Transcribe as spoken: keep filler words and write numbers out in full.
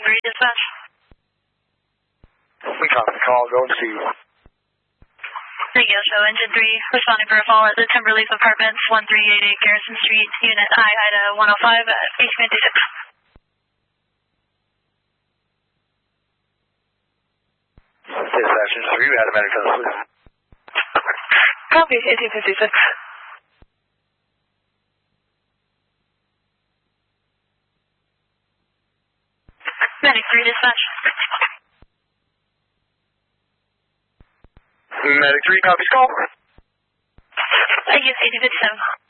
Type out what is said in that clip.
three dispatch. We copy the call, go and see you. Thank you, show engine three, responding for a fall at the Timberleaf Apartments, one three eight eight Garrison Street, unit I Ida one oh five at eight fifty-six. Dispatch engine three, we had a medic on the sleep. Copy, eighteen fifty-six. Medic three dispatch. Medic three, copies call. I use eighteen fifty-seven.